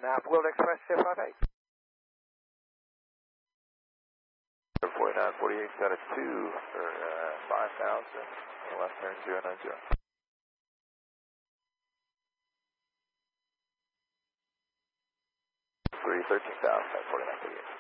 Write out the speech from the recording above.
World Express 058. 4948, got a 2 for 5,000, left turn 090. 13,000 at 4948.